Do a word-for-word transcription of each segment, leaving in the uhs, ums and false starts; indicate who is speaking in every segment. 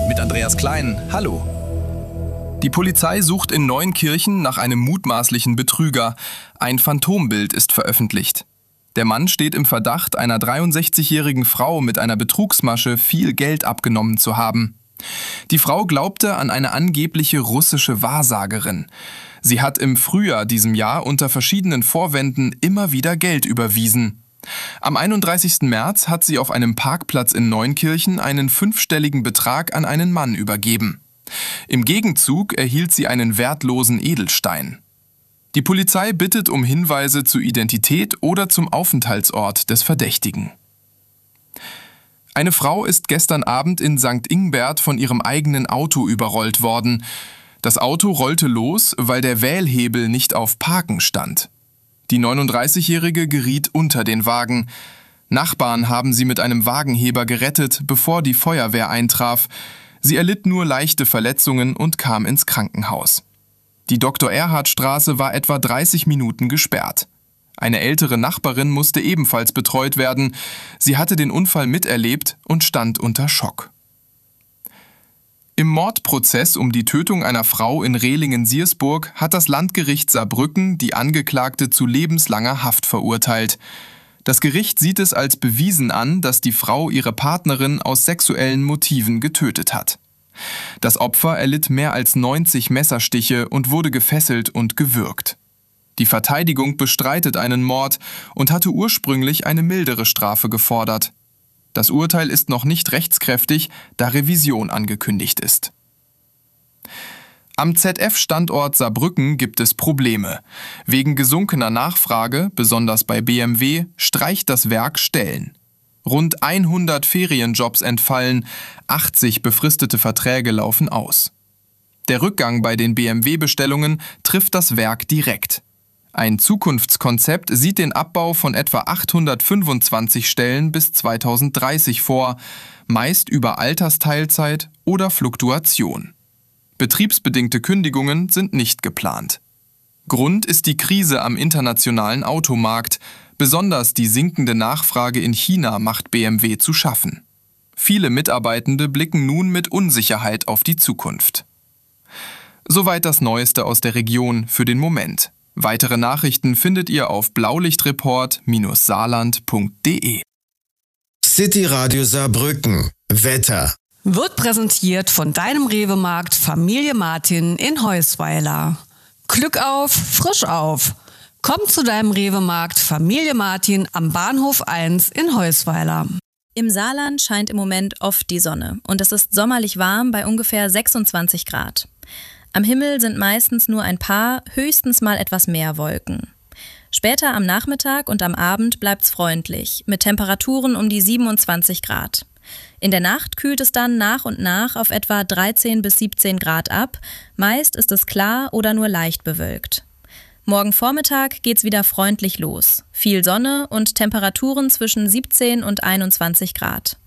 Speaker 1: mit Andreas Klein. Hallo. Die Polizei sucht in Neunkirchen nach einem mutmaßlichen Betrüger. Ein Phantombild ist veröffentlicht. Der Mann steht im Verdacht, einer dreiundsechzigjährigen Frau mit einer Betrugsmasche viel Geld abgenommen zu haben. Die Frau glaubte an eine angebliche russische Wahrsagerin. Sie hat im Frühjahr diesem Jahr unter verschiedenen Vorwänden immer wieder Geld überwiesen. Am einunddreißigsten März hat sie auf einem Parkplatz in Neunkirchen einen fünfstelligen Betrag an einen Mann übergeben. Im Gegenzug erhielt sie einen wertlosen Edelstein. Die Polizei bittet um Hinweise zur Identität oder zum Aufenthaltsort des Verdächtigen. Eine Frau ist gestern Abend in Sankt Ingbert von ihrem eigenen Auto überrollt worden. Das Auto rollte los, weil der Wählhebel nicht auf Parken stand. Die neununddreißigjährige geriet unter den Wagen. Nachbarn haben sie mit einem Wagenheber gerettet, bevor die Feuerwehr eintraf. Sie erlitt nur leichte Verletzungen und kam ins Krankenhaus. Die Doktor-Erhard-Straße war etwa dreißig Minuten gesperrt. Eine ältere Nachbarin musste ebenfalls betreut werden. Sie hatte den Unfall miterlebt und stand unter Schock. Im Mordprozess um die Tötung einer Frau in Rehlingen-Siersburg hat das Landgericht Saarbrücken die Angeklagte zu lebenslanger Haft verurteilt. Das Gericht sieht es als bewiesen an, dass die Frau ihre Partnerin aus sexuellen Motiven getötet hat. Das Opfer erlitt mehr als neunzig Messerstiche und wurde gefesselt und gewürgt. Die Verteidigung bestreitet einen Mord und hatte ursprünglich eine mildere Strafe gefordert. Das Urteil ist noch nicht rechtskräftig, da Revision angekündigt ist. Am Z F-Standort Saarbrücken gibt es Probleme. Wegen gesunkener Nachfrage, besonders bei B M W, streicht das Werk Stellen. Rund hundert Ferienjobs entfallen, achtzig befristete Verträge laufen aus. Der Rückgang bei den B M W-Bestellungen trifft das Werk direkt. Ein Zukunftskonzept sieht den Abbau von etwa achthundertfünfundzwanzig Stellen bis zweitausenddreißig vor, meist über Altersteilzeit oder Fluktuation. Betriebsbedingte Kündigungen sind nicht geplant. Grund ist die Krise am internationalen Automarkt. Besonders die sinkende Nachfrage in China macht B M W zu schaffen. Viele Mitarbeitende blicken nun mit Unsicherheit auf die Zukunft. Soweit das Neueste aus der Region für den Moment. Weitere Nachrichten findet ihr auf blaulichtreport Bindestrich saarland Punkt de.
Speaker 2: City Radio Saarbrücken. Wetter.
Speaker 3: Wird präsentiert von deinem Rewe-Markt Familie Martin in Heusweiler. Glück auf, frisch auf. Komm zu deinem Rewe-Markt Familie Martin am Bahnhof eins in Heusweiler.
Speaker 4: Im Saarland scheint im Moment oft die Sonne und es ist sommerlich warm bei ungefähr sechsundzwanzig Grad. Am Himmel sind meistens nur ein paar, höchstens mal etwas mehr Wolken. Später am Nachmittag und am Abend bleibt's freundlich, mit Temperaturen um die siebenundzwanzig Grad. In der Nacht kühlt es dann nach und nach auf etwa dreizehn bis siebzehn Grad ab, meist ist es klar oder nur leicht bewölkt. Morgen Vormittag geht's wieder freundlich los. Viel Sonne und Temperaturen zwischen siebzehn und einundzwanzig Grad.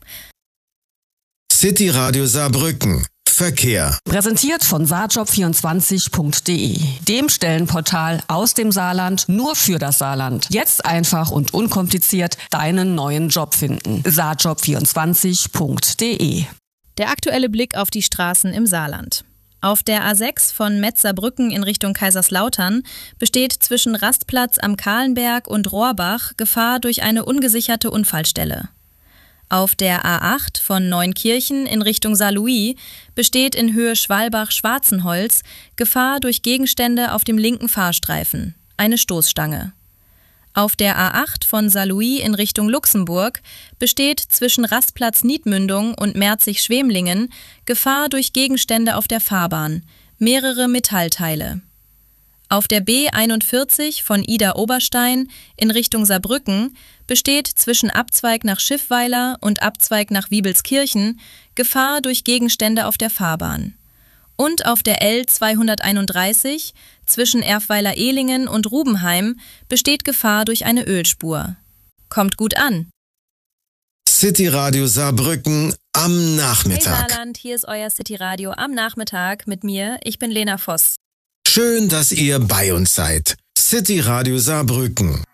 Speaker 2: City Radio Saarbrücken. Verkehr.
Speaker 3: Präsentiert von saarjob vierundzwanzig Punkt de, dem Stellenportal aus dem Saarland nur für das Saarland. Jetzt einfach und unkompliziert deinen neuen Job finden. saarjob vierundzwanzig Punkt de.
Speaker 4: Der aktuelle Blick auf die Straßen im Saarland. Auf der A sechs von Metz-Saarbrücken in Richtung Kaiserslautern besteht zwischen Rastplatz am Kahlenberg und Rohrbach Gefahr durch eine ungesicherte Unfallstelle. Auf der A acht von Neunkirchen in Richtung Saarlouis besteht in Höhe Schwalbach-Schwarzenholz Gefahr durch Gegenstände auf dem linken Fahrstreifen, eine Stoßstange. Auf der A acht von Saarlouis in Richtung Luxemburg besteht zwischen Rastplatz Niedmündung und Merzig-Schwemlingen Gefahr durch Gegenstände auf der Fahrbahn, mehrere Metallteile. Auf der B einundvierzig von Ida-Oberstein in Richtung Saarbrücken besteht zwischen Abzweig nach Schiffweiler und Abzweig nach Wiebelskirchen Gefahr durch Gegenstände auf der Fahrbahn. Und auf der L zweihunderteinunddreißig zwischen Erfweiler-Ehlingen und Rubenheim besteht Gefahr durch eine Ölspur. Kommt gut an!
Speaker 2: City Radio Saarbrücken am Nachmittag.
Speaker 4: Hey Saarland, hier ist euer City Radio am Nachmittag mit mir. Ich bin Lena Voss.
Speaker 2: Schön, dass ihr bei uns seid. City Radio Saarbrücken.